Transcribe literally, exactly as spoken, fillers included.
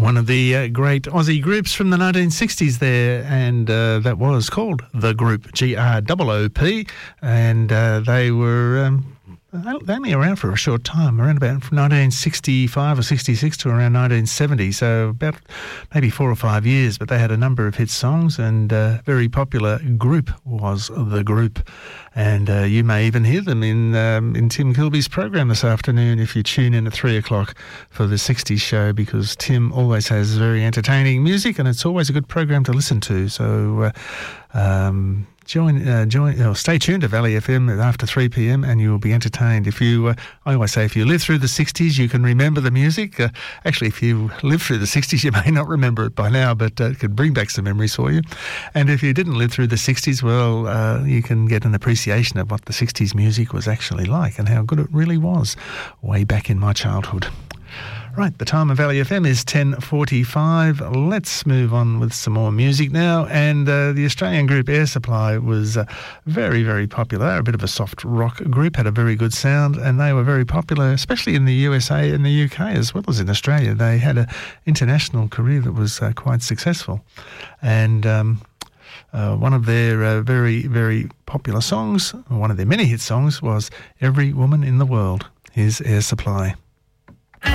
One of the uh, great Aussie groups from the nineteen sixties there, and uh, that was called The Group, G R O O P, and uh, they were um, only around for a short time, around about nineteen sixty-five or sixty-six to around nineteen seventy, so about maybe four or five years, but they had a number of hit songs, and a very popular group was The Group. And uh, you may even hear them in um, in Tim Kilby's program this afternoon if you tune in at three o'clock for the sixties show, because Tim always has very entertaining music and it's always a good program to listen to. So uh, um, join, uh, join, or stay tuned to Valley F M after three p.m. and you will be entertained. If you, uh, I always say, if you live through the sixties, you can remember the music. Uh, actually, if you live through the sixties, you may not remember it by now, but uh, it could bring back some memories for you. And if you didn't live through the sixties, well, uh, you can get an appreciation of what the sixties music was actually like and how good it really was way back in my childhood. Right, the time of Valley F M is ten forty-five. Let's move on with some more music now. And uh, the Australian group Air Supply was uh, very, very popular. They're a bit of a soft rock group, had a very good sound, and they were very popular, especially in the U S A and the U K as well as in Australia. They had an international career that was uh, quite successful. And um, uh, one of their uh, very, very popular songs, one of their many hit songs, was Every Woman in the World. Here's Air Supply.